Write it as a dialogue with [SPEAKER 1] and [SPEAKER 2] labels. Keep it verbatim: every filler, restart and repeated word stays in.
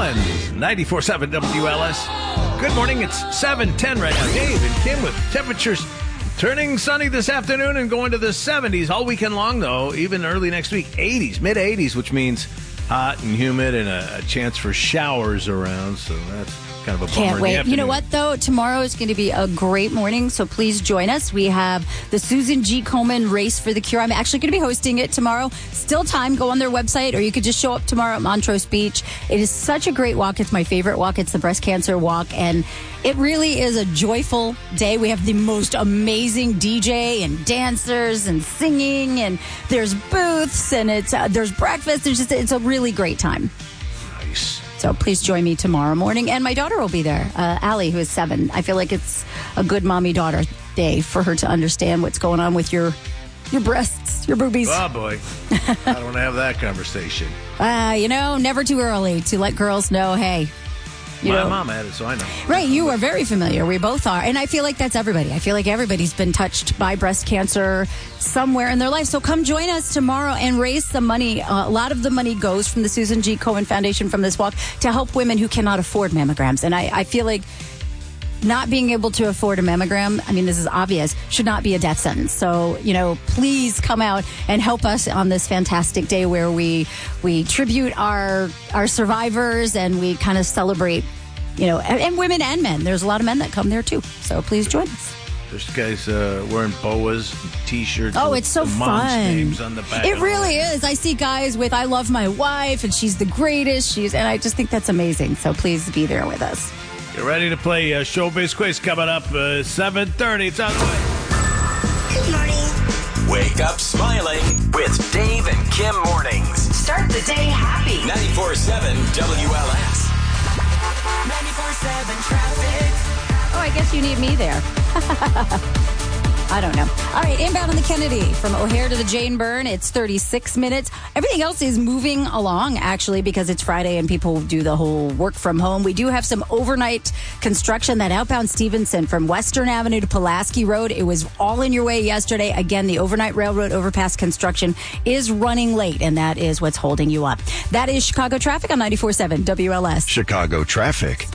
[SPEAKER 1] on ninety-four point seven W L S. Good morning. It's seven ten right now. Dave and Kim with temperatures turning sunny this afternoon and going to the seventies all weekend long, though. Even early next week, eighties, mid-eighties, which means hot and humid and a, a chance for showers around. So that's kind of a bummer.
[SPEAKER 2] Can't wait.
[SPEAKER 1] In the
[SPEAKER 2] you know what, though? Tomorrow is going to be a great morning, so please join us. We have the Susan G. Komen Race for the Cure. I'm actually going to be hosting it tomorrow. Still time. Go on their website, or you could just show up tomorrow at Montrose Beach. It is such a great walk. It's my favorite walk. It's the breast cancer walk, and it really is a joyful day. We have the most amazing D J and dancers and singing, and there's booths, and it's uh, there's breakfast. There's just it's a really great time.
[SPEAKER 1] Nice.
[SPEAKER 2] So please join me tomorrow morning. And my daughter will be there, uh, Allie, who is seven. I feel like it's a good mommy-daughter day for her to understand what's going on with your your breasts, your boobies.
[SPEAKER 1] Oh, boy. I don't want to have that conversation.
[SPEAKER 2] Uh, you know, never too early to let girls know, hey. You
[SPEAKER 1] My
[SPEAKER 2] know,
[SPEAKER 1] mom had it, so I know.
[SPEAKER 2] Right, you are very familiar. We both are. And I feel like that's everybody. I feel like everybody's been touched by breast cancer somewhere in their life. So come join us tomorrow and raise some money. Uh, a lot of the money goes from the Susan G. Komen Foundation from this walk to help women who cannot afford mammograms. And I, I feel like not being able to afford a mammogram, I mean, this is obvious, should not be a death sentence. So, you know, please come out and help us on this fantastic day where we we tribute our our survivors and we kind of celebrate, you know, and, and women and men. There's a lot of men that come there, too. So please join us.
[SPEAKER 1] There's guys uh, wearing boas, T-shirts.
[SPEAKER 2] Oh, it's so
[SPEAKER 1] the mom's
[SPEAKER 2] fun.
[SPEAKER 1] Names on the back.
[SPEAKER 2] It really is. I see guys with "I love my wife" and "she's the greatest." She's, and I just think that's amazing. So please be there with us.
[SPEAKER 1] Get ready to play uh, Showbiz Quiz coming up uh, seven thirty. It's on the way.
[SPEAKER 3] Good morning.
[SPEAKER 4] Wake up smiling with Dave and Kim mornings.
[SPEAKER 3] Start the day happy.
[SPEAKER 4] ninety-four point seven W L S.
[SPEAKER 3] ninety-four point seven traffic.
[SPEAKER 2] Oh, I guess you need me there. I don't know. All right, inbound on the Kennedy from O'Hare to the Jane Byrne. It's thirty-six minutes. Everything else is moving along, actually, because it's Friday and people do the whole work from home. We do have some overnight construction. That outbound Stevenson from Western Avenue to Pulaski Road, it was all in your way yesterday. Again, the overnight railroad overpass construction is running late, and that is what's holding you up. That is Chicago traffic on ninety-four point seven W L S.
[SPEAKER 5] Chicago traffic.